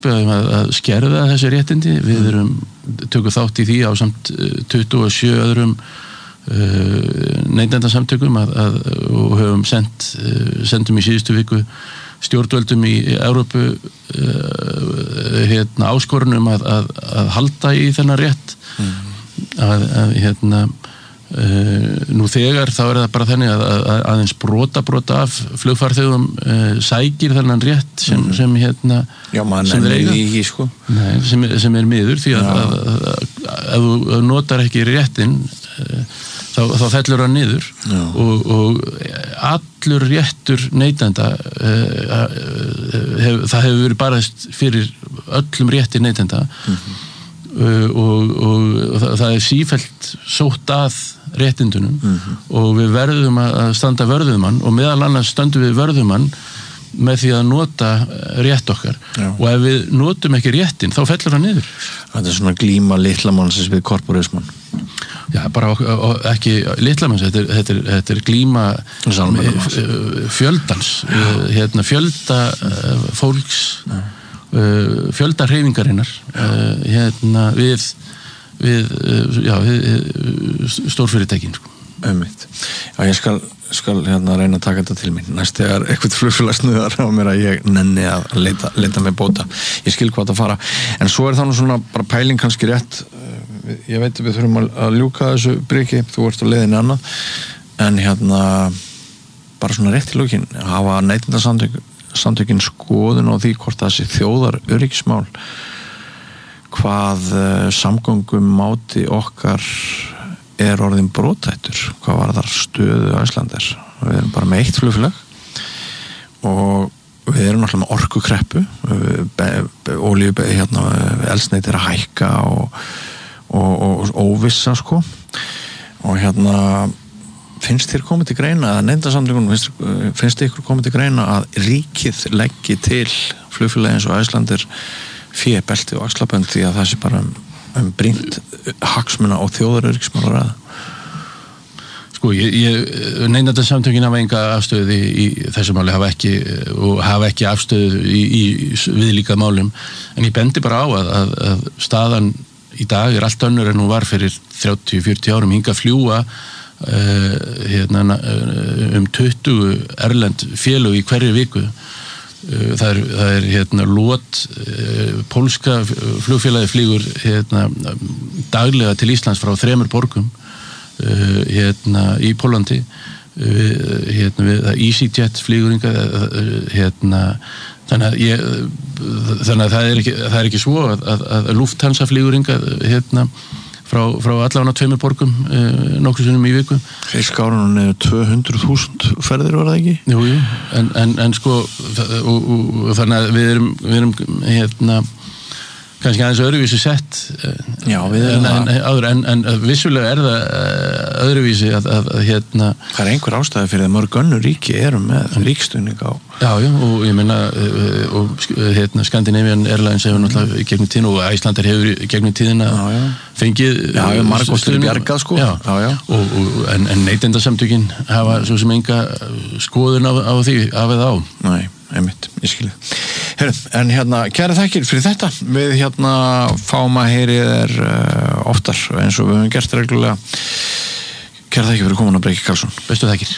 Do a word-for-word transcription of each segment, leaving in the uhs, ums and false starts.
að, að skerða þessi réttindi. Við erum tökum þátt í því á samt tuttugu og sjö öðrum uh, neytendasamtökum að, að, og höfum sendt, uh, sendum í síðustu viku stjórnvöldum í Evrópu uh, hérna, áskorunum að, að, að halda í þennan rétt. Mm. Að, að hérna Uh, nú þegar þá er það bara þannig að, að, að aðeins brota brota af flugfarþegum uh, sækir þennan rétt sem, mm. sem hérna Já, maður nefnir því ekki, sko Nei, sem, sem er miður því að, að, að, að ef þú notar ekki réttin uh, þá, þá fellur hann niður og, og allur réttur neytenda uh, uh, hef, það hefur verið barast fyrir öllum rétti neytenda mm-hmm. uh, og, og, og það, það er sífellt sótt að réttindunum mm-hmm. og við verðum að standa vörðumann og meðal annars stöndum við vörðumann með því að nota rétt okkar. Já. Og ef við notum ekki réttin þá fellur hann niður. Þetta er svona glíma litlamannsins við korporismann. Já, bara ekki litlamanns, þetta er, þetta er, þetta er glíma fjöldans, hérna, fjölda fólks, Já. fjölda hreyfingarinnar hérna, við við, já, við stórfyrirtækin sko. Einmitt. Já, ég skal, skal hérna reyna að taka þetta til mín. Næst þegar eitthvað flugfélagsnuðar á mér að ég nenni að leita, leita með bóta. Ég skil hvað það fara. En svo er það nú svona bara pæling kannski rétt. Ég veit að við þurfum að ljúka þessu briki. Þú ert á leiðinni annað. En hérna bara svona rétt í lókin hafa neytendasamtökin skoðun á því hvort það sé þjóðar öryggismál hvað uh, samgöngum máti okkar er orðin brothættur, hvað var þar stöðu Icelandair. Við erum bara með eitt flugfélag og við erum náttúrulega með orkukreppu, olíu, hérna, eldsneyti er að hækka og, og, og óvissa sko og hérna finnst þér komið til greina að neytendasamtökunum finnst, finnst ykkur komið til greina að ríkið leggi til flugfélagi eins og Icelandair fyrir belti og axlabönd því að það sé bara um, um brýnt hagsmuna og þjóðaröryggismál að ræða? Sko, ég, ég neytendasamtökin hafa enga afstöðu í, í þessu máli hafa ekki, og hafa ekki afstöðu í, í viðlíka málum en ég bendi bara á að, að, að staðan í dag er allt önnur en hún var fyrir þrjátíu til fjörutíu árum hinga fljúa uh, hérna, um tuttugu erlend félög í hverju viku. Það er, það er hérna LOT, pólska flugfélagi flýgur hérna daglega til Íslands frá þremur borgum hérna í Pólandi hérna við EasyJet flýgur hérna þannig að ég þannig að það er ekki, það er ekki svo að, að, að Lufthansa flýgur hérna frá, frá allavega tveimur borgum eh, nokkru sinnum í viku. Þeir skárunum er tvö hundruð þúsund ferðir var það ekki? Jú, jú, en, en, en sko og, og, og þannig að við erum, við erum hérna kannski aðeins öðruvísi sett Já, við erum en, en, en, en, en vissulega er það öðruvísi að, að, að hérna það er einhver ástæði fyrir að mörg önnur ríki eru með ríkstuðning á Já, já, og ég meina og hérna Scandinavian Airlines hefur náttúrulega gegnum tíðina og Icelandair hefur gegnum tíðina já, já. fengið Já, já, margóttir bjargað sko Já, já, já. Og, og, en, en neytendasamtökin hafa svo sem enga skoðun á, á því af eða á Nei, einmitt, ég skilji Herru, en hérna, kæra þakkir fyrir þetta við hérna fáum að heyri þér uh, oftar eins og við höfum gert reglulega kæra þakkir fyrir komin að Breki Karlsson Bestu þakkir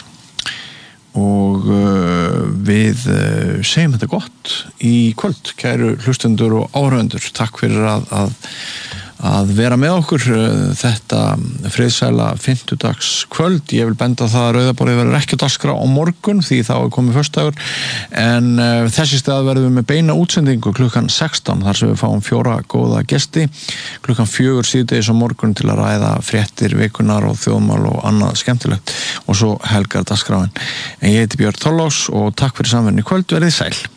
og uh, við uh, segjum þetta gott í kvöld kæru hlustendur og áhörfundur takk fyrir að, að að vera með okkur þetta friðsæla fimmtudags kvöld ég vil benda það að Rauðaborðið verður ekki dagskrá á morgun því þá er komið föstudagur en uh, þessi stað verðum við með beina útsendingu klukkan sextán þar sem við fáum fjóra góða gesti klukkan fjögur síðdegis á morgun til að ræða fréttir vikunar og þjóðmál og annað skemmtilegt og svo helgar dagskráin en ég heiti Björn Þorláks og takk fyrir samverðin í kvöld verið sæl